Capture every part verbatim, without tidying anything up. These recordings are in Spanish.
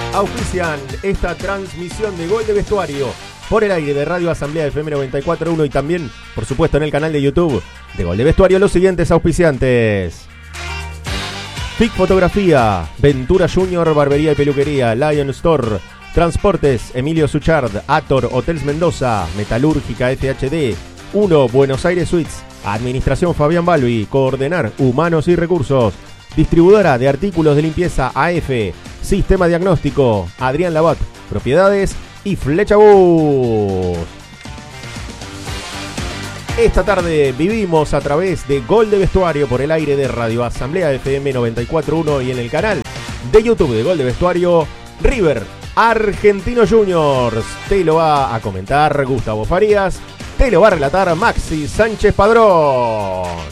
auspician esta transmisión de Gol de Vestuario por el aire de Radio Asamblea F M noventa y cuatro punto uno y también, por supuesto, en el canal de YouTube de Gol de Vestuario. Los siguientes auspiciantes: F I C Fotografía, Ventura Junior, Barbería y Peluquería, Lion Store, Transportes, Emilio Suchard, Ator, Hotels Mendoza, Metalúrgica F H D, uno, Buenos Aires Suites, Administración Fabián Balbi, Coordenar Humanos y Recursos, Distribuidora de Artículos de Limpieza A F, Sistema Diagnóstico, Adrián Labat, Propiedades y Flecha Bus. Esta tarde vivimos a través de Gol de Vestuario por el aire de Radio Asamblea F M noventa y cuatro punto uno y en el canal de YouTube de Gol de Vestuario, River Argentino Juniors. Te lo va a comentar Gustavo Farías, te lo va a relatar Maxi Sánchez Padrón.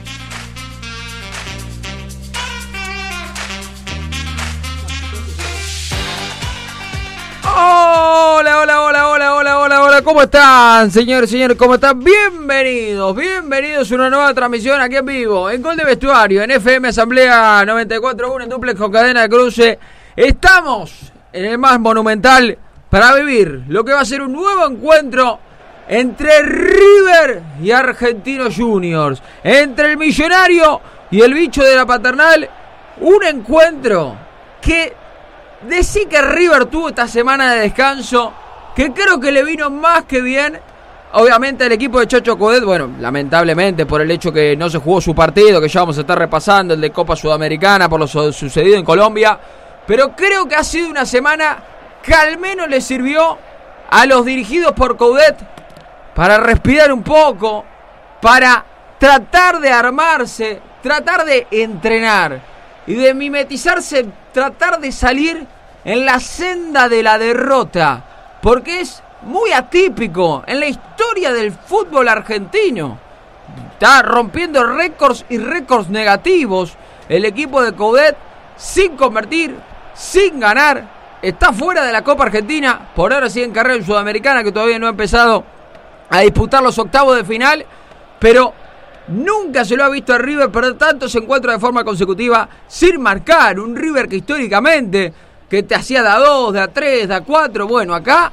Hola, hola, hola, hola, hola, hola, hola, ¿cómo están, señores, señores? ¿Cómo están? Bienvenidos, bienvenidos a una nueva transmisión aquí en vivo, en Gol de Vestuario, en F M Asamblea noventa y cuatro punto uno, en duplex con cadena de cruce. Estamos en el más monumental para vivir lo que va a ser un nuevo encuentro entre River y Argentinos Juniors, entre el Millonario y el bicho de la Paternal. Un encuentro que decí que River tuvo esta semana de descanso, que creo que le vino más que bien, obviamente, al equipo de Chacho Coudet. Bueno, lamentablemente por el hecho que no se jugó su partido, que ya vamos a estar repasando, el de Copa Sudamericana, por lo sucedido en Colombia. Pero creo que ha sido una semana que al menos le sirvió a los dirigidos por Coudet para respirar un poco, para tratar de armarse, tratar de entrenar y de mimetizarse, tratar de salir en la senda de la derrota, porque es muy atípico en la historia del fútbol argentino. Está rompiendo récords y récords negativos el equipo de Coudet, sin convertir, sin ganar. Está fuera de la Copa Argentina, por ahora sigue en carrera en Sudamericana, que todavía no ha empezado a disputar los octavos de final, pero nunca se lo ha visto a River perder tantos encuentros de forma consecutiva sin marcar. Un River que históricamente que te hacía de a dos, de a tres, de a cuatro. Bueno, acá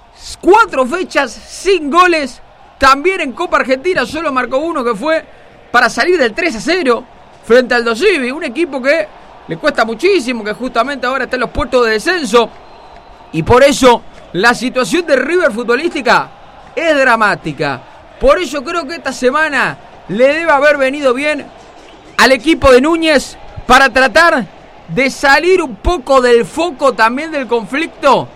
cuatro fechas sin goles. También en Copa Argentina solo marcó uno, que fue para salir del tres a cero frente al Dosivi. Un equipo que le cuesta muchísimo, que justamente ahora está en los puestos de descenso. Y por eso la situación de River futbolística es dramática. Por eso creo que esta semana le debe haber venido bien al equipo de Núñez para tratar de salir un poco del foco también del conflicto,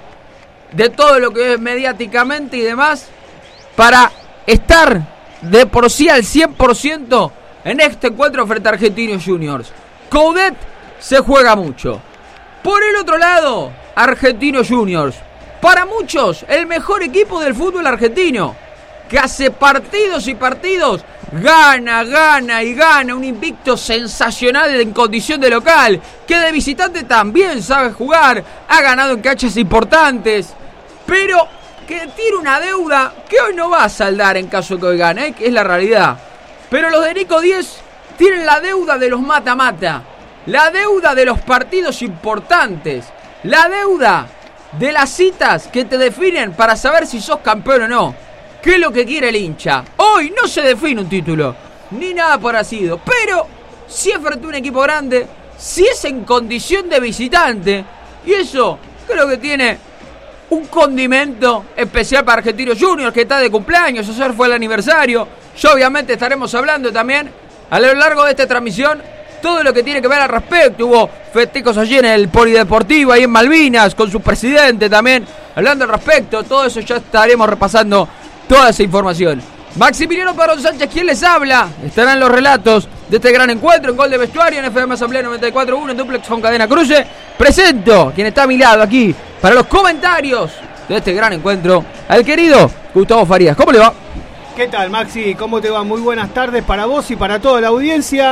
de todo lo que es mediáticamente y demás, para estar de por sí al cien por ciento en este encuentro frente a Argentinos Juniors. Coudet se juega mucho. Por el otro lado, Argentinos Juniors, para muchos el mejor equipo del fútbol argentino, que hace partidos y partidos, gana, gana y gana, un invicto sensacional en condición de local, que de visitante también sabe jugar, ha ganado en canchas importantes, pero que tiene una deuda que hoy no va a saldar en caso de que hoy gane, ¿eh? Que es la realidad. Pero los de Nico Díez tienen la deuda de los mata-mata, la deuda de los partidos importantes, la deuda de las citas que te definen para saber si sos campeón o no. ¿Qué es lo que quiere el hincha? Hoy no se define un título, ni nada por así, pero si es frente a un equipo grande, si es en condición de visitante, y eso creo que tiene un condimento especial para Argentinos Juniors, que está de cumpleaños. Ayer fue el aniversario. Ya obviamente estaremos hablando también a lo largo de esta transmisión todo lo que tiene que ver al respecto. Hubo festejos allí en el Polideportivo, ahí en Malvinas, con su presidente también, hablando al respecto. Todo eso ya estaremos repasando, toda esa información. Maximiliano Padrón Sánchez, quien les habla, estarán los relatos de este gran encuentro en Gol de Vestuario en F M Asamblea noventa y cuatro punto uno en duplex con cadena cruce. Presento quien está a mi lado aquí para los comentarios de este gran encuentro al querido Gustavo Farías. ¿Cómo le va? ¿Qué tal, Maxi? ¿Cómo te va? Muy buenas tardes para vos y para toda la audiencia.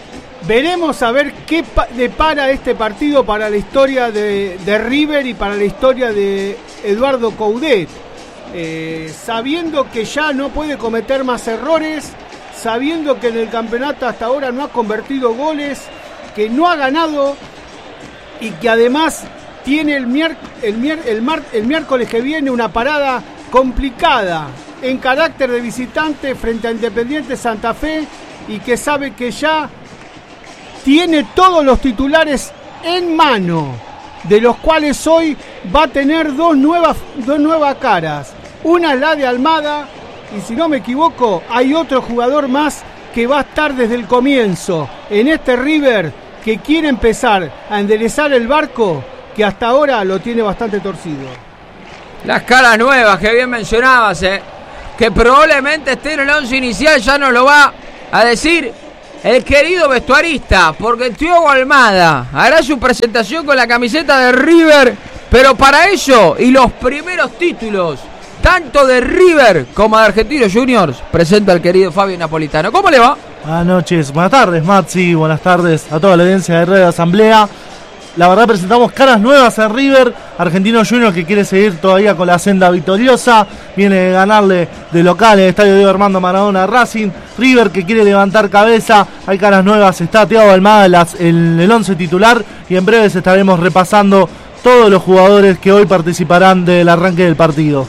Veremos a ver qué depara este partido para la historia de, de River y para la historia de Eduardo Coudet. Eh, sabiendo que ya no puede cometer más errores, sabiendo que en el campeonato hasta ahora no ha convertido goles, que no ha ganado y que además tiene el, mier- el, mier- el, mar- el miércoles que viene una parada complicada en carácter de visitante frente a Independiente Santa Fe y que sabe que ya tiene todos los titulares en mano, de los cuales hoy va a tener dos nuevas, dos nuevas caras. Una es la de Almada y si no me equivoco hay otro jugador más que va a estar desde el comienzo en este River que quiere empezar a enderezar el barco que hasta ahora lo tiene bastante torcido. Las caras nuevas que bien mencionabas, eh, que probablemente esté en el once inicial, ya nos lo va a decir el querido vestuarista, porque Thiago Almada hará su presentación con la camiseta de River, pero para ello y los primeros títulos, tanto de River como de Argentinos Juniors, presenta al querido Fabio Napolitano. ¿Cómo le va? Buenas noches, buenas tardes Maxi, buenas tardes a toda la audiencia de Radio Asamblea. La verdad presentamos caras nuevas en River, Argentinos Juniors que quiere seguir todavía con la senda victoriosa, viene de ganarle de local en el estadio Diego Armando Maradona a Racing, River que quiere levantar cabeza, hay caras nuevas, está Thiago Almada en, las, en el once titular y en breves estaremos repasando todos los jugadores que hoy participarán del arranque del partido.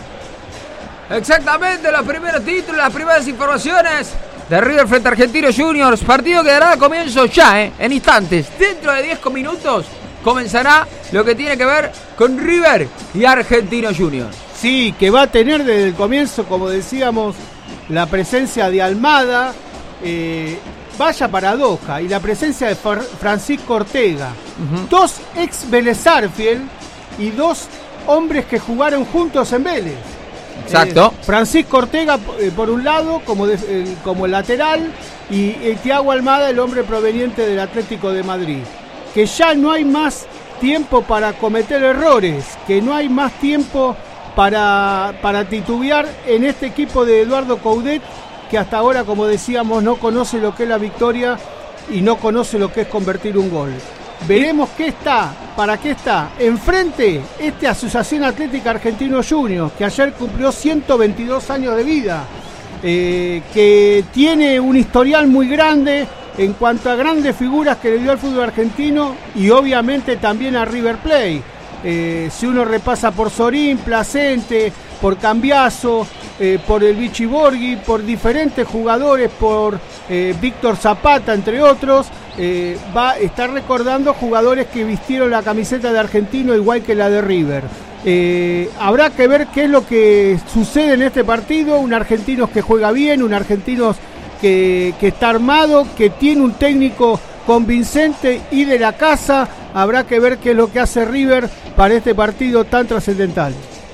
Exactamente, los primeros títulos, las primeras informaciones de River frente a Argentinos Juniors, partido que dará comienzo ya, eh, en instantes, dentro de diez minutos. Comenzará lo que tiene que ver con River y Argentinos Juniors. Sí, que va a tener desde el comienzo, como decíamos, la presencia de Almada, eh, vaya paradoja, y la presencia de Francisco Ortega. Uh-huh. Dos ex Vélez Sarsfield y dos hombres que jugaron juntos en Vélez. Exacto. Eh, Francisco Ortega eh, por un lado, como, de, eh, como lateral, y eh, Thiago Almada, el hombre proveniente del Atlético de Madrid. Que ya no hay más tiempo para cometer errores, que no hay más tiempo para, para titubear en este equipo de Eduardo Coudet, que hasta ahora, como decíamos, no conoce lo que es la victoria y no conoce lo que es convertir un gol. Veremos qué está, para qué está. Enfrente, este Asociación Atlética Argentinos Juniors, que ayer cumplió ciento veintidós años de vida, eh, que tiene un historial muy grande en cuanto a grandes figuras que le dio al fútbol argentino y obviamente también a River Plate. Eh, si uno repasa por Sorín, Placente, por Cambiaso, eh, por el Vichy Borghi, por diferentes jugadores, por eh, Víctor Zapata, entre otros, eh, va a estar recordando jugadores que vistieron la camiseta de Argentino igual que la de River. Eh, habrá que ver qué es lo que sucede en este partido, un Argentinos que juega bien, un Argentinos Que, que está armado, que tiene un técnico convincente y de la casa. Habrá que ver qué es lo que hace River para este partido tan trascendental.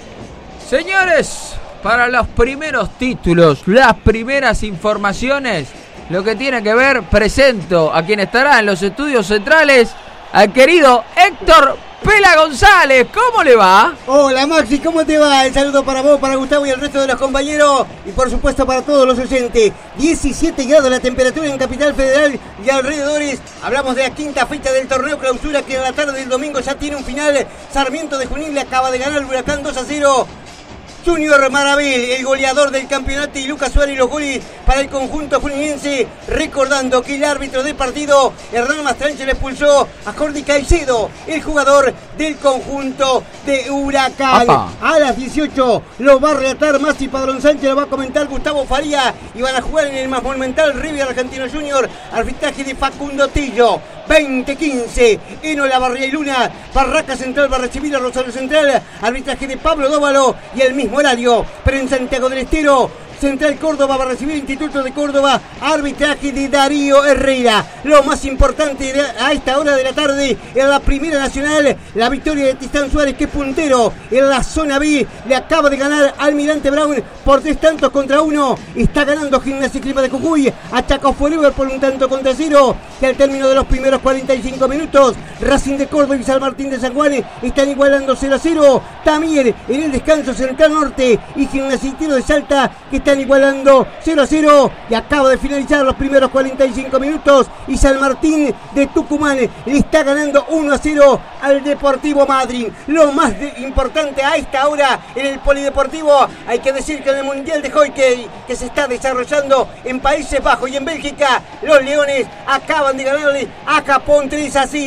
Señores, para los primeros títulos, las primeras informaciones, lo que tiene que ver, presento a quien estará en los estudios centrales, al querido Héctor Pela González. ¿Cómo le va? Hola Maxi, ¿cómo te va? El saludo para vos, para Gustavo y el resto de los compañeros y por supuesto para todos los oyentes. diecisiete grados la temperatura en Capital Federal y alrededores. Hablamos de la quinta fecha del torneo clausura que en la tarde del domingo ya tiene un final. Sarmiento de Junín le acaba de ganar el Huracán dos a cero. Junior Maravel, el goleador del campeonato, y Lucas Suárez los goles para el conjunto juninense, recordando que el árbitro del partido, Hernán Mastranche, le expulsó a Jordi Caicedo, el jugador del conjunto de Huracán. Apa. A las dieciocho lo va a relatar Masi Padrón Sánchez, lo va a comentar Gustavo Faría, y van a jugar en el más monumental River Argentino Junior, arbitraje de Facundo Tillo. veinte quince, Enola Barría y Luna, Barraca Central va a recibir a Rosario Central, arbitraje de Pablo Dóvalo y el mismo horario, pero en Santiago del Estero, Central Córdoba va a recibir Instituto de Córdoba, arbitraje de Darío Herrera. Lo más importante a esta hora de la tarde en la Primera Nacional, la victoria de Tristán Suárez, que es puntero en la zona B, le acaba de ganar Almirante Brown por tres tantos contra uno. Está ganando Gimnasia y Clima de Jujuy a Chaco Forever por un tanto contra cero, que al término de los primeros cuarenta y cinco minutos, Racing de Córdoba y San Martín de San Juan están igualando cero a cero. También en el descanso Central Norte y Gimnasia y Tiro de Salta, que están igualando cero a cero, y acaba de finalizar los primeros cuarenta y cinco minutos, y San Martín de Tucumán le está ganando uno a cero al Deportivo Madryn. Lo más de, importante a esta hora en el Polideportivo, hay que decir que en el Mundial de Hockey que se está desarrollando en Países Bajos y en Bélgica, los Leones acaban de ganarle a Japón tres a cero.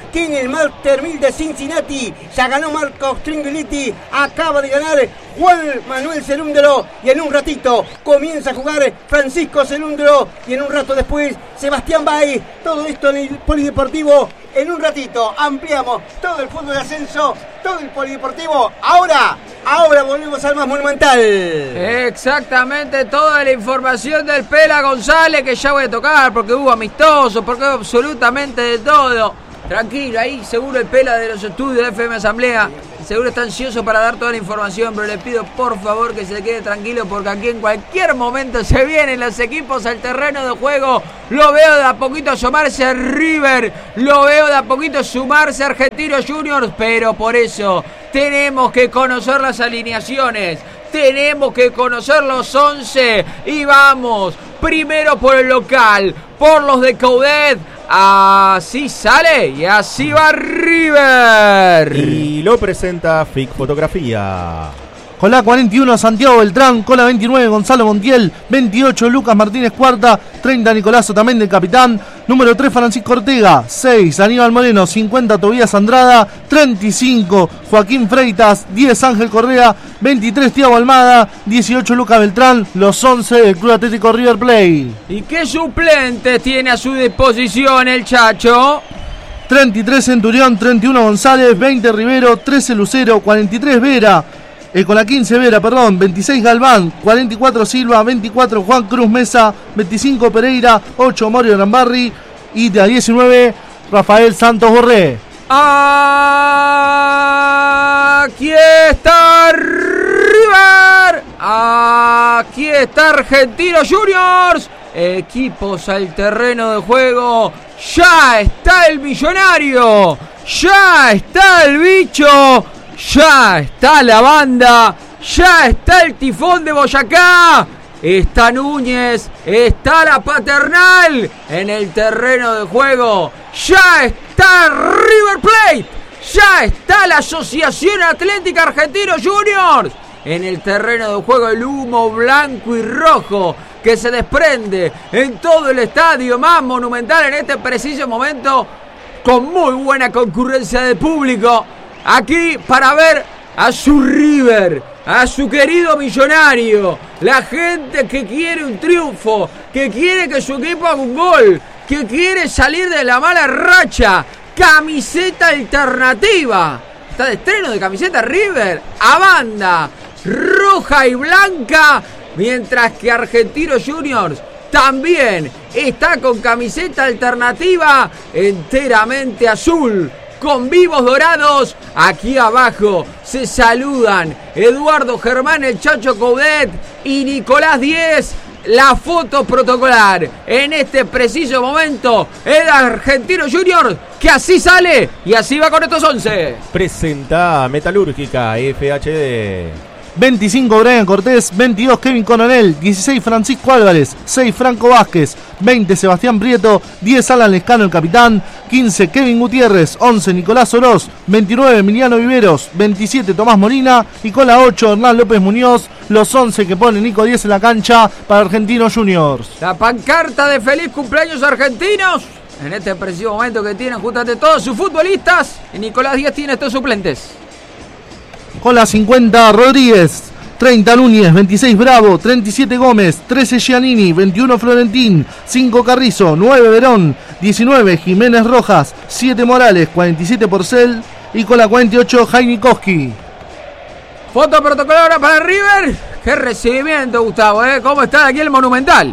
que en el Master mil de Cincinnati ya ganó Marco Stringoliti, acaba de ganar Juan Manuel Cerúndolo y en un ratito comienza a jugar Francisco Cerúndolo y en un rato después Sebastián Bay. Todo esto en el Polideportivo. En un ratito ampliamos todo el fútbol de ascenso, todo el Polideportivo. Ahora, ahora volvemos al más monumental. Exactamente, toda la información del Pela González que ya voy a tocar porque hubo amistoso, porque hubo absolutamente de todo. Tranquilo, ahí seguro el Pela de los estudios de F M Asamblea, seguro está ansioso para dar toda la información, pero le pido por favor que se quede tranquilo porque aquí en cualquier momento se vienen los equipos al terreno de juego. Lo veo de a poquito asomarse River, lo veo de a poquito sumarse Argentinos Juniors, pero por eso tenemos que conocer las alineaciones, tenemos que conocer los once y vamos primero por el local, por los de Coudet. Así sale y así va River. Y lo presenta F I C Fotografía. Con la cuarenta y uno Santiago Beltrán, con la veintinueve Gonzalo Montiel, veintiocho Lucas Martínez Cuarta, treinta Nicolás Otamendi el capitán, número tres Francisco Ortega, seis Aníbal Moreno, cincuenta Tobías Andrada, treinta y cinco Joaquín Freitas, diez Ángel Correa, veintitrés Thiago Almada, dieciocho Lucas Beltrán, los once del Club Atlético River Plate. ¿Y qué suplentes tiene a su disposición el Chacho? treinta y tres Centurión, treinta y uno González, veinte Rivero, trece Lucero, cuarenta y tres Vera. Eh, con la quince Vera, perdón, veintiséis Galván, cuarenta y cuatro Silva, veinticuatro Juan Cruz Mesa, veinticinco Pereira, ocho Morio Rambarri y de a diecinueve Rafael Santos Borré. Aquí está River, aquí está Argentinos Juniors, equipos al terreno de juego, ya está el millonario, ya está el bicho. Ya está la banda, ya está el tifón de Boyacá, está Núñez, está la Paternal en el terreno de juego, ya está River Plate, ya está la Asociación Atlética Argentinos Juniors en el terreno de juego, el humo blanco y rojo que se desprende en todo el estadio más monumental en este preciso momento, con muy buena concurrencia de público. Aquí para ver a su River, a su querido millonario, la gente que quiere un triunfo, que quiere que su equipo haga un gol, que quiere salir de la mala racha. Camiseta alternativa, está de estreno de camiseta River, a banda roja y blanca, mientras que Argentinos Juniors también está con camiseta alternativa enteramente azul, con vivos dorados. Aquí abajo se saludan Eduardo Germán, el Chacho Coudet y Nicolás Díez. La foto protocolar en este preciso momento el Argentinos Juniors, que así sale y así va con estos once. Presenta Metalúrgica F H D. veinticinco Brian Cortés, veintidós Kevin Coronel, dieciséis Francisco Álvarez, seis Franco Vázquez, veinte Sebastián Prieto, diez Alan Lescano el capitán, quince Kevin Gutiérrez, once Nicolás Oroz, veintinueve Emiliano Viveros, veintisiete Tomás Molina y con la ocho Hernán López Muñoz, los once que pone Nico Díez en la cancha para Argentinos Juniors. La pancarta de feliz cumpleaños argentinos en este preciso momento que tienen justamente todos sus futbolistas y Nicolás Díez tiene estos suplentes. Con la cincuenta Rodríguez, treinta Núñez, veintiséis Bravo, treinta y siete Gómez, trece Giannini, veintiuno Florentín, cinco Carrizo, nueve Verón, diecinueve Jiménez Rojas, siete Morales, cuarenta y siete Porcel y con la cuarenta y ocho Jainikowski. Foto protocolar para River. Qué recibimiento, Gustavo, ¿eh? ¿Cómo está aquí el Monumental?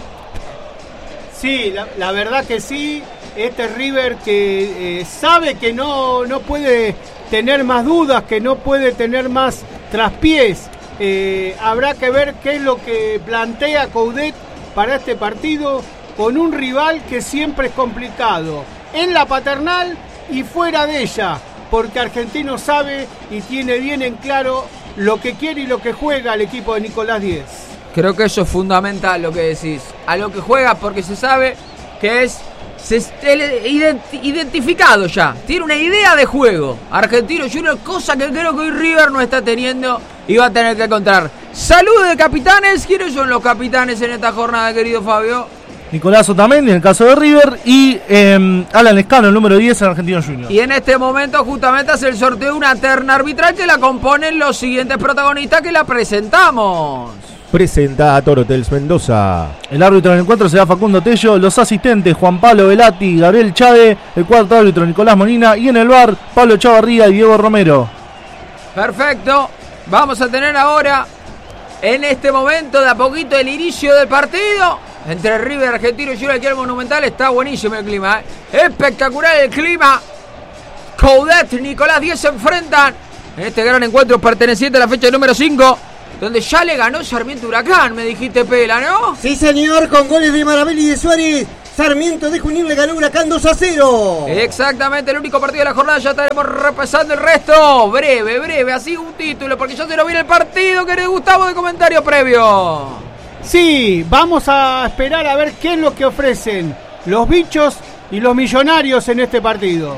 Sí, la, la verdad que sí. Este River que eh, sabe que no, no puede tener más dudas, que no puede tener más traspiés. Eh, habrá que ver qué es lo que plantea Coudet para este partido con un rival que siempre es complicado en la Paternal y fuera de ella, porque Argentino sabe y tiene bien en claro lo que quiere y lo que juega el equipo de Nicolás Díez. Creo que eso es fundamental lo que decís, a lo que juega, porque se sabe que es Se, el, ident, identificado ya, tiene una idea de juego Argentinos Juniors, cosa que creo que hoy River no está teniendo y va a tener que encontrar. Saludos de capitanes. ¿Quiénes son los capitanes en esta jornada, querido Fabio? Nicolás Otamendi en el caso de River y eh, Alan Escano, el número diez en Argentinos Juniors. Y en este momento justamente hace el sorteo de una terna arbitral que la componen los siguientes protagonistas que la presentamos. Presenta a Torotels Mendoza. El árbitro del encuentro será Facundo Tello, los asistentes Juan Pablo Velati, Gabriel Chade, el cuarto árbitro Nicolás Molina y en el V A R Pablo Chavarría y Diego Romero. Perfecto, vamos a tener ahora en este momento de a poquito el inicio del partido entre River Argentino y Junior aquí al Monumental. Está buenísimo el clima, ¿eh? Espectacular el clima. Coudet, Nicolás diez se enfrentan en este gran encuentro perteneciente a la fecha número cinco, donde ya le ganó Sarmiento Huracán, me dijiste, Pela, ¿no? Sí, señor, con goles de Marabelli y de Suárez. Sarmiento de Junín le ganó Huracán dos a cero. Exactamente, el único partido de la jornada. Ya estaremos repasando el resto. Breve, breve, así un título, porque ya se lo viene el partido. Querido Gustavo, de comentario previo. Sí, vamos a esperar a ver qué es lo que ofrecen los bichos y los millonarios en este partido.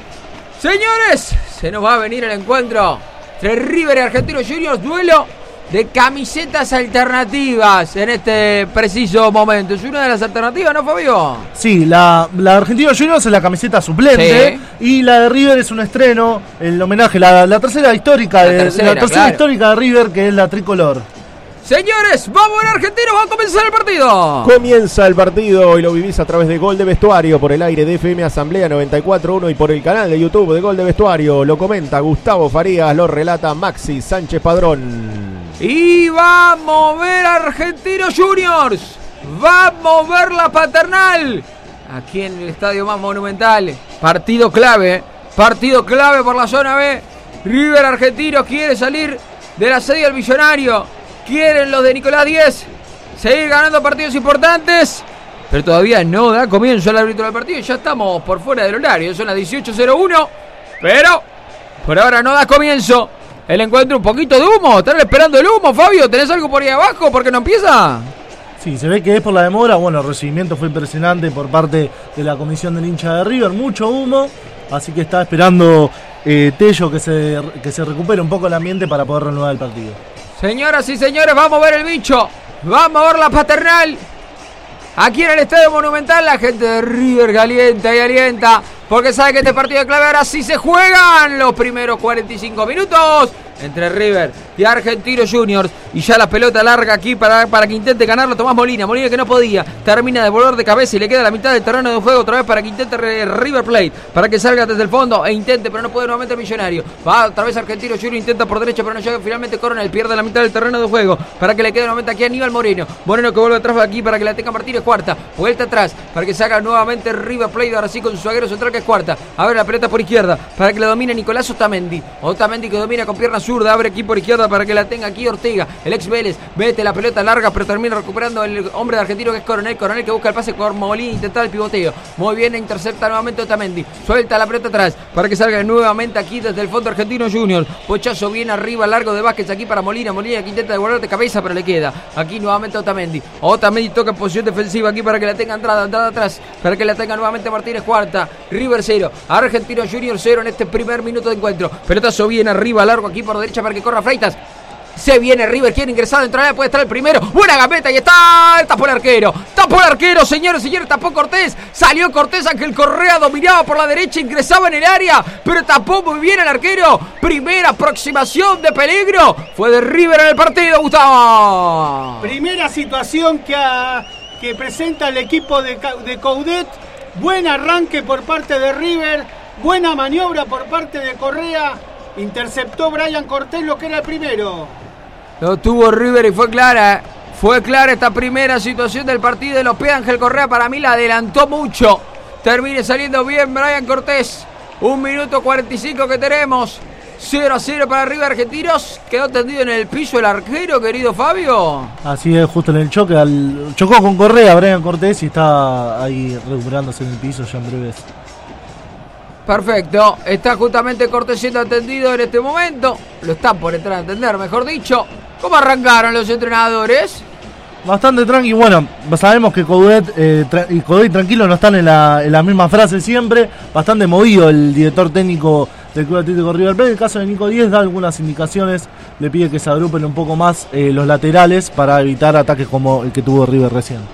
Señores, se nos va a venir el encuentro entre River y Argentinos Juniors. Duelo de camisetas alternativas en este preciso momento. Es una de las alternativas, ¿no, Fabio? Sí, la, la de Argentinos Juniors es la camiseta suplente, sí. Y la de River es un estreno, el homenaje, la, la tercera histórica, la de, tercera, la tercera claro. histórica de River, que es la tricolor. Señores, vamos en Argentino, va a comenzar el partido. Comienza el partido y lo vivís a través de Gol de Vestuario por el aire de F M Asamblea noventa y cuatro punto uno y por el canal de YouTube de Gol de Vestuario. Lo comenta Gustavo Farías, lo relata Maxi Sánchez Padrón. Y va a mover Argentinos Juniors. Va a mover la paternal. Aquí en el estadio más monumental. Partido clave. Partido clave por la zona B. River Argentinos quiere salir del asedio al millonario. Quieren los de Nicolás diez seguir ganando partidos importantes. Pero todavía no da comienzo al árbitro del partido. Ya estamos por fuera del horario. Son las dieciocho cero uno. Pero por ahora no da comienzo el encuentro. Un poquito de humo. ¿Están esperando el humo, Fabio? ¿Tenés algo por ahí abajo? ¿Por qué no empieza? Sí, se ve que es por la demora. Bueno, el recibimiento fue impresionante por parte de la comisión del hincha de River. Mucho humo. Así que está esperando eh, Tello que se, que se recupere un poco el ambiente para poder renovar el partido. Señoras y señores, vamos a ver el bicho. Vamos a ver la paternal. Aquí en el Estadio Monumental la gente de River calienta y alienta, porque sabe que este partido de clave ahora sí se juegan los primeros cuarenta y cinco minutos entre River y Argentinos Juniors. Y ya la pelota larga aquí para, para que intente ganarlo Tomás Molina. Molina que no podía, termina de volver de cabeza y le queda la mitad del terreno de juego otra vez para que intente River Plate, para que salga desde el fondo e intente, pero no puede nuevamente el millonario. Va otra vez Argentinos Juniors, intenta por derecha, pero no llega. Finalmente Coronel pierde la mitad del terreno de juego para que le quede nuevamente aquí a Aníbal Moreno. Moreno que vuelve atrás aquí para que la tenga Martínez Cuarta. Vuelta atrás para que salga nuevamente River Plate, ahora sí con su zaguero central que es Cuarta. A ver la pelota por izquierda para que la domine Nicolás Otamendi. Otamendi que domina con pierna zurda, abre aquí por izquierda para que la tenga aquí Ortega, el ex Vélez. Mete la pelota larga, pero termina recuperando el hombre de Argentino que es Coronel. Coronel que busca el pase por Molina, intentar el pivoteo. Muy bien, intercepta nuevamente Otamendi. Suelta la pelota atrás para que salga nuevamente aquí desde el fondo Argentino Junior. Pochazo bien arriba, largo de Vázquez aquí para Molina. Molina que intenta devolver de cabeza, pero le queda. Aquí nuevamente Otamendi. Otamendi toca en posición defensiva aquí para que la tenga entrada, entrada atrás, para que la tenga nuevamente Martínez Cuarta. River cero, Argentino Junior cero en este primer minuto de encuentro. Pelotazo bien arriba, largo aquí por derecha para que corra Freitas. Se viene River, quiere ingresar, entrar, puede estar el primero. Buena gambeta y está. Tapó el arquero. Tapó el arquero, señores y señores. Tapó Cortés. Salió Cortés, Ángel Correa dominaba por la derecha, ingresaba en el área, pero tapó muy bien el arquero. Primera aproximación de peligro. Fue de River en el partido, Gustavo. Primera situación que, a, que presenta el equipo de, de Coudet. Buen arranque por parte de River. Buena maniobra por parte de Correa. Interceptó Brian Cortés lo que era el primero. Lo tuvo River y fue clara. Fue clara esta primera situación del partido de los pies. Ángel Correa para mí la adelantó mucho. Termine saliendo bien Brian Cortés. Un minuto cuarenta y cinco que tenemos. cero a cero para River Argentinos. Quedó tendido en el piso el arquero, querido Fabio. Así es, justo en el choque. Al, chocó con Correa Brian Cortés y está ahí recuperándose en el piso ya en breves. Perfecto, está justamente Cortés siendo atendido en este momento. Lo están por entrar a atender, mejor dicho. ¿Cómo arrancaron los entrenadores? Bastante tranqui, bueno, sabemos que Coudet eh, tra- y Coudet y Tranquilo no están en la, en la misma frase siempre. Bastante movido el director técnico del Club Atlético River Plate. En el caso de Nico Díez da algunas indicaciones, le pide que se agrupen un poco más eh, los laterales para evitar ataques como el que tuvo River recién.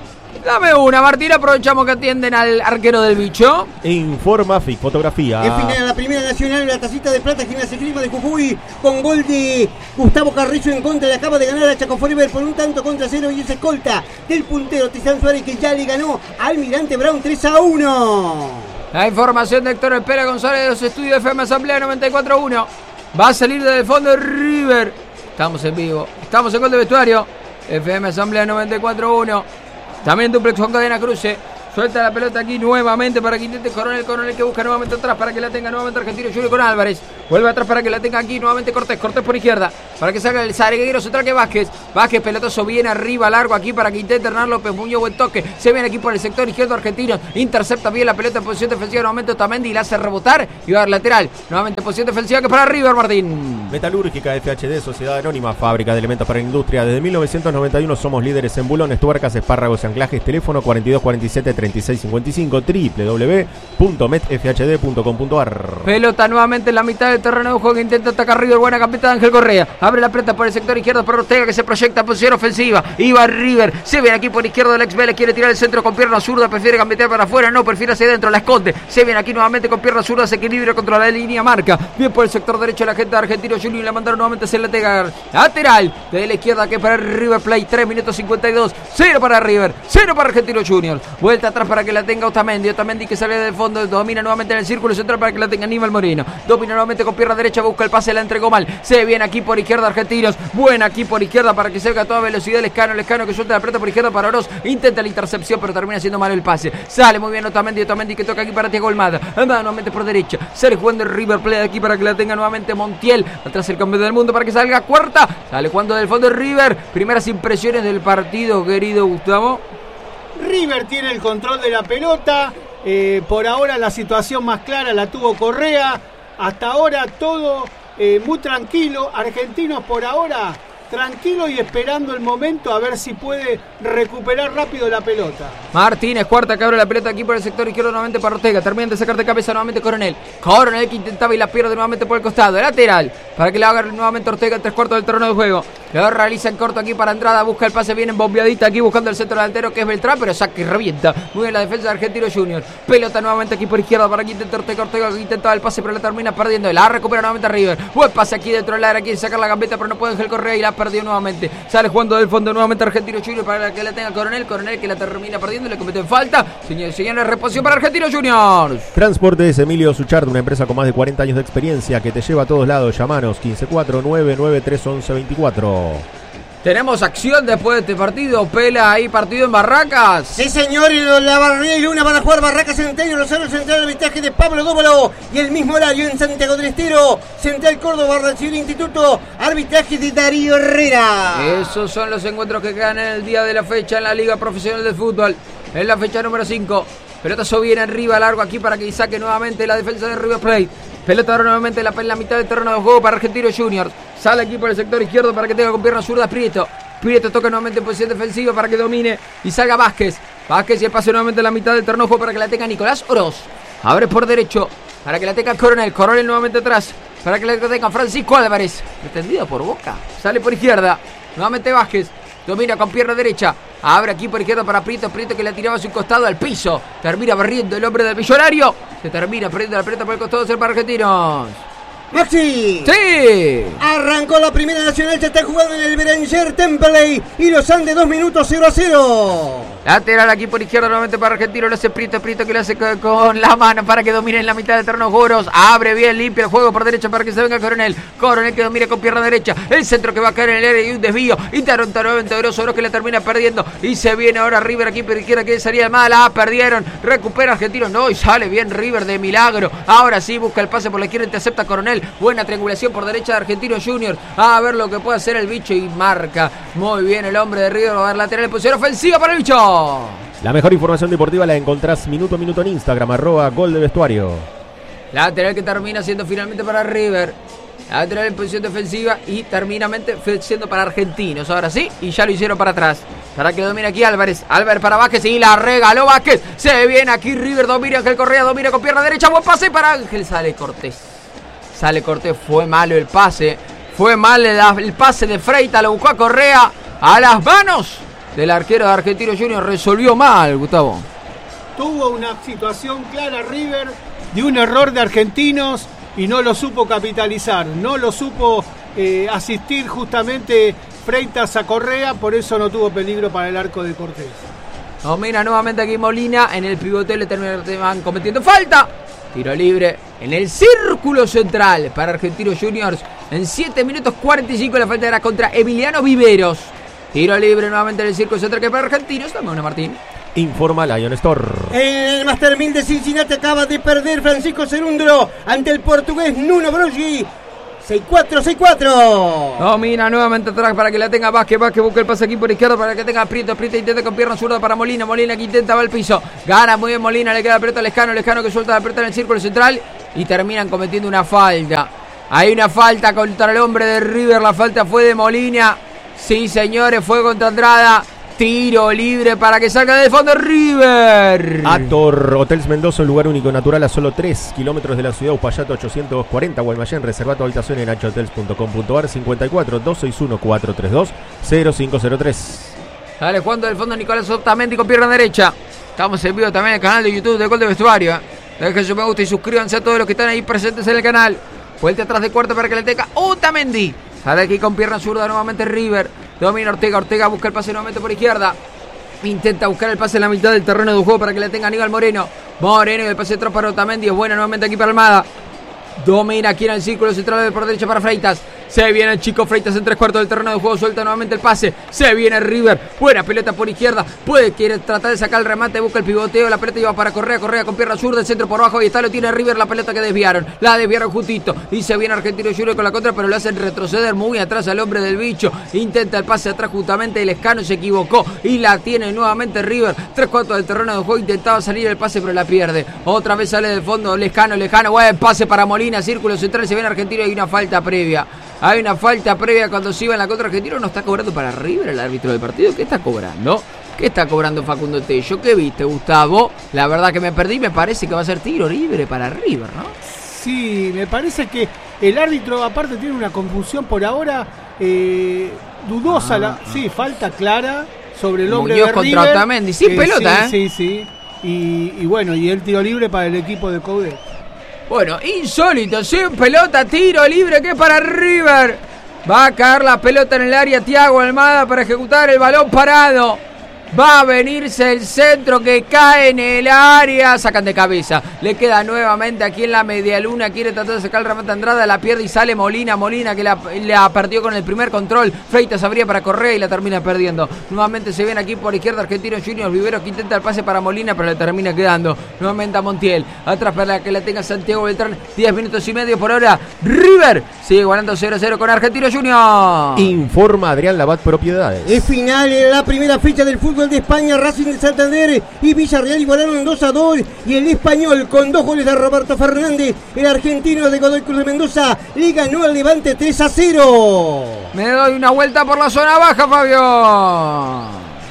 Dame una, Martín, aprovechamos que atienden al arquero del bicho. Informafic, fotografía. Es final la Primera Nacional, la tacita de plata, Gimnasia y Esgrima de Jujuy, con gol de Gustavo Carrillo en contra. Le acaba de ganar a Chaco Forever por un tanto contra cero y es escolta del puntero Tizán Suárez, que ya le ganó al Almirante Brown tres a uno. La información de Héctor Espera González de los estudios de F M Asamblea noventa y cuatro uno. Va a salir desde el fondo de River. Estamos en vivo, estamos en gol de vestuario. F M Asamblea noventa y cuatro uno. También duplex con cadena cruce. Suelta la pelota aquí nuevamente para que intente Coronel. Coronel que busca nuevamente atrás para que la tenga nuevamente Argentino Junior con Álvarez. Vuelve atrás para que la tenga aquí nuevamente Cortés. Cortés por izquierda para que salga el zaguero central que Vázquez. Vázquez pelotazo bien arriba, largo aquí para que intente Hernán López Muñoz. Buen toque. Se viene aquí por el sector izquierdo argentino. Intercepta bien la pelota en posición defensiva. Nuevamente Otamendi la hace rebotar y va a dar lateral. Nuevamente posición defensiva que para River, Martín. Metalúrgica F H D, Sociedad Anónima, fábrica de elementos para la industria. Desde mil novecientos noventa y uno somos líderes en bulones, tuercas, espárragos y anclajes. Teléfono cuarenta y dos cuarenta y siete treinta y seis cincuenta y cinco, doble u doble u doble u punto met f h d punto com punto a r. Pelota nuevamente en la mitad del terreno de juego que intenta atacar River. Buena capitán Ángel Correa. Abre la pelota por el sector izquierdo para Ortega, que se proyecta en posición ofensiva. Iba River. Se viene aquí por izquierdo del ex Vélez. Quiere tirar el centro con pierna zurda. Prefiere gambetear para afuera. No, prefiere hacia adentro. La esconde. Se viene aquí nuevamente con pierna zurda. Se equilibra contra la línea. Marca. Bien por el sector derecho la gente de Argentino Junior. La mandaron nuevamente hacia la Tegar. Lateral de la izquierda que para River Plate. tres minutos cincuenta y dos. cero para River. cero para Argentino Junior. Vuelta atrás para que la tenga Otamendi. Otamendi que sale del fondo. Domina nuevamente en el círculo central para que la tenga Aníbal Moreno. Domina nuevamente con pierna derecha. Busca el pase. La entregó mal. Se viene aquí por izquierda Argentinos. Buena aquí por izquierda para que salga a toda velocidad Lescano. Lescano que suelta la pelota por izquierda para Oroz. Intenta la intercepción pero termina siendo mal el pase. Sale muy bien Otamendi. Otamendi que toca aquí para Thiago Almada. Almada nuevamente por derecha. Sale jugando el River Plate aquí para que la tenga nuevamente Montiel. Atrás el campeón del mundo para que salga cuarta. Sale jugando del fondo el River. Primeras impresiones del partido, querido Gustavo. River tiene el control de la pelota. Eh, por ahora la situación más clara la tuvo Correa. Hasta ahora todo eh, muy tranquilo. Argentinos por ahora tranquilo y esperando el momento a ver si puede recuperar rápido la pelota. Martínez, cuarta que abre la pelota aquí por el sector izquierdo nuevamente para Ortega. Terminan de sacar de cabeza nuevamente Coronel. Coronel que intentaba y la pierde nuevamente por el costado. Lateral para que le haga nuevamente Ortega en tres cuartos del terreno de juego. Lo realiza en corto aquí para Andrada. Busca el pase bien embombeadita aquí buscando el centro delantero que es Beltrán, pero saca y revienta. Muy bien la defensa de Argentino Junior. Pelota nuevamente aquí por izquierda para que intente Ortega. Ortega que intentaba el pase pero la termina perdiendo. La recupera nuevamente River. Buen pase aquí dentro del área. Quiere sacar la gambeta pero no puede Ángel Correa y la perdió nuevamente. Sale jugando del fondo nuevamente Argentino Junior para que la tenga Coronel. Coronel que la termina perdiendo. Le comete falta. Señores y señores, reposición para Argentino Junior. Transportes Emilio Suchard, una empresa con más de cuarenta años de experiencia que te lleva a todos lados. Llamanos quince cuatro nueve nueve tres once veinticuatro. Tenemos acción después de este partido. Pela ahí partido en Barracas. Sí, señor, y la Barría y Luna van a jugar Barracas Central, Rosario Central, arbitraje de Pablo Dóvalo. Y el mismo horario en Santiago del Estero, Central Córdoba, Barra Civil Instituto, arbitraje de Darío Herrera. Esos son los encuentros que quedan en el día de la fecha en la Liga Profesional de Fútbol. En la fecha número cinco. Pelotazo bien arriba, largo aquí para que saque nuevamente la defensa de River Plate. Pelota ahora nuevamente en la, en la mitad del terreno de juego para Argentino Junior. Sale aquí por el sector izquierdo para que tenga con pierna zurda Prieto. Prieto toca nuevamente en posición defensiva para que domine y salga Vázquez. Vázquez y el pase nuevamente en la mitad del terreno de juego para que la tenga Nicolás Oroz. Abre por derecho para que la tenga Coronel. Coronel nuevamente atrás para que la tenga Francisco Álvarez. Pretendido por Boca. Sale por izquierda. Nuevamente Vázquez. Domina con pierna derecha. Abre aquí por izquierda para Prieto. Prieto que la tiraba a su costado al piso. Termina barriendo el hombre del millonario. Se termina perdiendo la pelota por el costado del para Argentinos. Maxi. Sí. Arrancó la Primera Nacional, se está jugando en el Beranger Temperley y los Andes, dos minutos cero a cero. Lateral aquí por izquierda nuevamente para Argentino, lo hace Prieto, Prieto que lo hace con la mano para que domine en la mitad del terreno Joros. Abre bien, limpia el juego por derecha para que se venga Coronel. Coronel que domina con pierna derecha. El centro que va a caer en el área y un desvío. Y Taronta nuevamente Oroz, Oroz que la termina perdiendo. Y se viene ahora River aquí por izquierda que salía mala. Ah, perdieron. Recupera Argentino. No, y sale bien River de milagro. Ahora sí busca el pase por la izquierda, intercepta Coronel. Buena triangulación por derecha de Argentino Junior. A ver lo que puede hacer el bicho y marca. Muy bien el hombre de River. Va a dar lateral en posición ofensiva para el bicho. La mejor información deportiva la encontrás minuto a minuto en Instagram, arroba gol de vestuario. Lateral que termina siendo finalmente para River. Lateral en posición defensiva y termina siendo para Argentinos. Ahora sí, y ya lo hicieron para atrás. Para que domine aquí Álvarez. Álvarez para Vázquez y la regaló Vázquez. Se viene aquí River, domina Ángel Correa, domina con pierna derecha. Buen pase para Ángel. Sale Cortés. Sale Cortés, fue malo el pase. Fue mal el, el pase de Freita, lo buscó a Correa. A las manos del arquero de Argentino Juniors. Resolvió mal, Gustavo. Tuvo una situación clara River de un error de Argentinos y no lo supo capitalizar, no lo supo eh, asistir justamente Freitas a Correa, por eso no tuvo peligro para el arco de Cortés. Domina nuevamente aquí Molina, en el pivoteo le terminan cometiendo falta. Tiro libre en el círculo central para Argentinos Juniors. En siete minutos cuarenta y cinco la falta era contra Emiliano Viveros. Tiro libre nuevamente en el círculo central que para Argentinos. También Martín. Informa Lion Store. En el Master mil de Cincinnati acaba de perder Francisco Cerúndolo ante el portugués Nuno Broggi. seis cuatro, seis cuatro. Domina nuevamente atrás para que la tenga Vázquez. Vázquez busca el pase aquí por izquierda para que tenga Prieto. Prieto intenta con pierna zurda para Molina. Molina que intenta, va al piso. Gana muy bien Molina. Le queda la pelota a Lescano. Lescano que suelta la pelota en el círculo central. Y terminan cometiendo una falta. Hay una falta contra el hombre de River. La falta fue de Molina. Sí, señores, fue contra Andrada. Tiro libre para que salga del fondo River. Ator Hotels Mendoza, un lugar único natural a solo tres kilómetros de la ciudad. Upayato ochocientos cuarenta, Guaymallén. Reserva tu habitación en h hotels punto com punto a r. cincuenta y cuatro, doscientos sesenta y uno, cuatrocientos treinta y dos, cero cinco cero tres. Sale jugando del fondo Nicolás Otamendi con pierna derecha. Estamos en vivo también en el canal de YouTube de Gol de Vestuario. ¿eh? Dejen su me gusta y suscríbanse a todos los que están ahí presentes en el canal. Vuelta atrás de cuarto para que le tenga Otamendi. Sale aquí con pierna zurda nuevamente River. Domina Ortega. Ortega busca el pase nuevamente por izquierda. Intenta buscar el pase en la mitad del terreno de juego para que le tenga Aníbal Moreno. Moreno y el pase atrás para Otamendi. Es buena nuevamente aquí para Almada. Domina aquí en el círculo central por derecha para Freitas. Se viene el chico Freitas en tres cuartos del terreno de juego. Suelta nuevamente el pase. Se viene River. Buena pelota por izquierda. Puede, quiere tratar de sacar el remate. Busca el pivoteo. La pelota lleva para Correa. Correa con pierna zurda. El centro por abajo. Y está lo tiene River. La pelota que desviaron. La desviaron justito. Y se viene Argentino Juniors con la contra. Pero lo hacen retroceder muy atrás al hombre del bicho. Intenta el pase atrás justamente. El Escano se equivocó. Y la tiene nuevamente River. Tres cuartos del terreno de juego. Intentaba salir el pase pero la pierde. Otra vez sale del fondo. Lescano. Lescano. Buen pase para Molina. Círculo central. Se viene Argentino. Y hay una falta previa. Hay una falta previa cuando se iba en la contra Argentino. ¿No está cobrando para River el árbitro del partido? ¿Qué está cobrando? ¿Qué está cobrando Facundo Tello? ¿Qué viste, Gustavo? La verdad que me perdí. Me parece que va a ser tiro libre para River, ¿no? Sí, me parece que el árbitro aparte tiene una confusión por ahora eh, dudosa. Ah, la, ah. Sí, falta clara sobre el hombre Muñoz de contra River. Otamendi. Sin Eh, pelota, sí, ¿eh? Sí, sí. Y, y bueno, y el tiro libre para el equipo de Coudet. Bueno, insólito, sin pelota, tiro libre que es para River. Va a caer la pelota en el área Thiago Almada para ejecutar el balón parado. Va a venirse el centro que cae en el área. Sacan de cabeza. Le queda nuevamente aquí en la medialuna. Quiere tratar de sacar el remate Andrada. La pierde y sale Molina. Molina que la, la perdió con el primer control. Freitas abría para Correa y la termina perdiendo. Nuevamente se viene aquí por izquierda Argentino Juniors. Viveros que intenta el pase para Molina pero le termina quedando. Nuevamente a Montiel. Atrás para que la tenga Santiago Beltrán. diez minutos y medio por hora. River sigue ganando cero a cero con Argentino Juniors. Informa Adrián Labat Propiedades. Es final en la primera fecha del fútbol de España. Racing de Santander y Villarreal igualaron dos a dos y el Español con dos goles de Roberto Fernández, el argentino de Godoy Cruz de Mendoza, le ganó al Levante tres a cero. Me doy una vuelta por la zona baja, Fabio.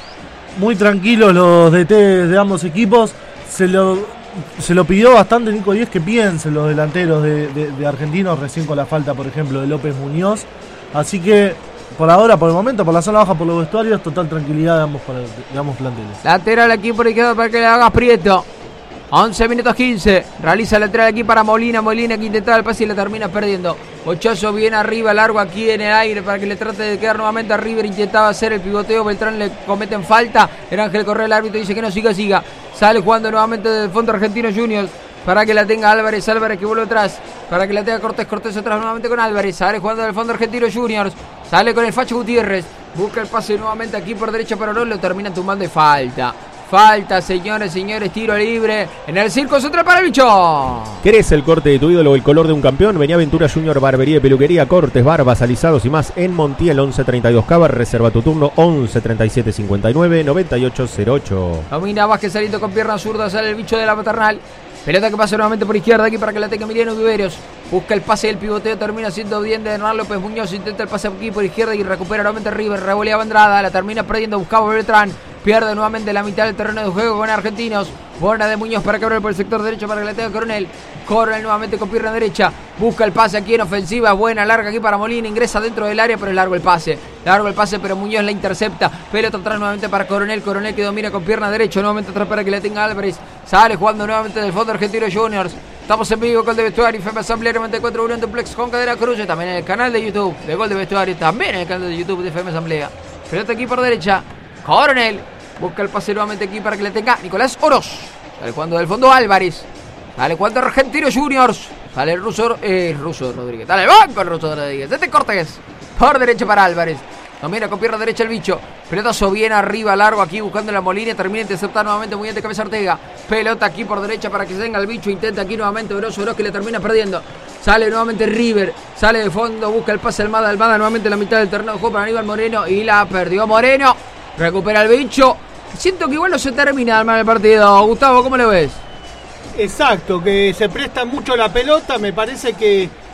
Muy tranquilos los D T de ambos equipos. Se lo, se lo pidió bastante Nico Díez que piensen los delanteros de, de, de Argentinos, recién con la falta, por ejemplo, de López Muñoz. Así que por ahora, por el momento, por la zona baja, por los vestuarios, total tranquilidad de ambos, de ambos planteles. Lateral aquí por izquierda para que le haga Prieto. once minutos quince. Realiza lateral aquí para Molina. Molina que intentaba el pase y la termina perdiendo. Bochazo bien arriba, largo aquí en el aire para que le trate de quedar nuevamente a River. Intentaba hacer el pivoteo. Beltrán le cometen falta. El Ángel Correa, el árbitro, dice que no siga, siga. Sale jugando nuevamente del fondo Argentino Juniors. Para que la tenga Álvarez, Álvarez que vuelve atrás. Para que la tenga Cortés, Cortés atrás nuevamente con Álvarez. Sale jugando del fondo Argentino Juniors. Sale con el Facho Gutiérrez. Busca el pase nuevamente aquí por derecha para Orón. Lo termina tumbando de falta. Falta, señores, señores, tiro libre. En el circo central para el bicho. ¿Querés el corte de tu ídolo o el color de un campeón? Vení a Aventura Junior Barbería y Peluquería. Cortes, barbas, alisados y más en Montiel once treinta y dos Cabar. Reserva tu turno once treinta y siete cincuenta y nueve noventa y ocho cero ocho. Domina Vázquez saliendo con pierna zurda. Sale el bicho de la maternal. Pelota que pasa nuevamente por izquierda aquí para que la tenga Emiliano Viveros. Busca el pase y el pivoteo. Termina siendo bien de Hernán López Muñoz. Intenta el pase aquí por izquierda y recupera nuevamente River. Revoleaba Andrada. La termina perdiendo. Buscaba Beltrán. Pierde nuevamente la mitad del terreno de juego con Argentinos. Buena de Muñoz para Cabral por el sector derecho para que la tenga Coronel. Coronel nuevamente con pierna derecha. Busca el pase aquí en ofensiva. Buena, larga aquí para Molina. Ingresa dentro del área, pero es largo el pase. Largo el pase, pero Muñoz la intercepta. Pelota atrás nuevamente para Coronel. Coronel que domina con pierna derecha. Nuevamente atrás para que la tenga Álvarez. Sale jugando nuevamente del fondo Argentino Juniors. Estamos en vivo, Gol de Vestuario, F M Asamblea noventa y cuatro uno en Duplex con Cadena Cruz. También en el canal de YouTube de Gol de Vestuario. También en el canal de YouTube de F M Asamblea. Pelota aquí por derecha. Coronel. Busca el pase nuevamente aquí para que le tenga Nicolás Oroz. Sale jugando del fondo Álvarez. Sale jugando Argentino Juniors. Sale el ruso, eh, ruso Rodríguez. Dale el banco el ruso Rodríguez. Este Cortés. Por derecha para Álvarez. Domina con pierna derecha el bicho. Pelotazo bien arriba, largo aquí buscando la Molina. Termina interceptar nuevamente muy bien de cabeza Ortega. Pelota aquí por derecha para que se venga el bicho. Intenta aquí nuevamente Oroz. Oroz que le termina perdiendo. Sale nuevamente River. Sale de fondo. Busca el pase Almada. Almada nuevamente en la mitad del terreno. Jugó para Aníbal Moreno. Y la perdió Moreno. Recupera el bicho. Siento que igual no se termina el partido. Gustavo, ¿cómo lo ves? Exacto, que se presta mucho la pelota. Me parece que